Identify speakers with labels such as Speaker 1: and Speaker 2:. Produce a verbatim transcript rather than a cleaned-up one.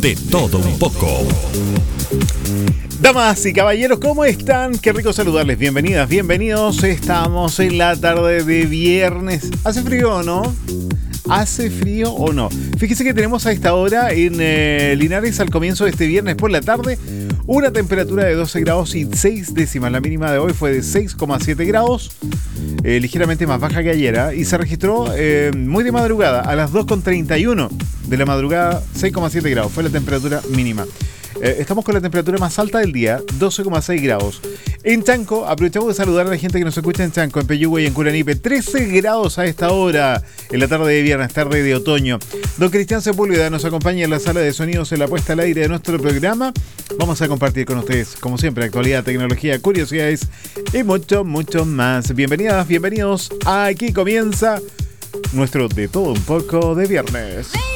Speaker 1: De todo un poco.
Speaker 2: Damas y caballeros, ¿cómo están? Qué rico saludarles. Bienvenidas, bienvenidos. Estamos en la tarde de viernes. ¿Hace frío o no? ¿Hace frío o no? Fíjese que tenemos a esta hora en eh, Linares, al comienzo de este viernes por la tarde, una temperatura de doce grados y seis décimas. La mínima de hoy fue de seis coma siete grados, eh, ligeramente más baja que ayer, ¿eh? Y se registró eh, muy de madrugada, a las dos con treinta y uno de la madrugada, seis coma siete grados. Fue la temperatura mínima. Eh, estamos con la temperatura más alta del día, doce coma seis grados. En Chanco, aprovechamos de saludar a la gente que nos escucha en Chanco, en Peyúgue y en Curanipe. trece grados a esta hora, en la tarde de viernes, tarde de otoño. Don Cristian Sepúlveda nos acompaña en la sala de sonidos en la puesta al aire de nuestro programa. Vamos a compartir con ustedes, como siempre, actualidad, tecnología, curiosidades y mucho, mucho más. Bienvenidas, bienvenidos. Aquí comienza nuestro De Todo Un Poco de viernes.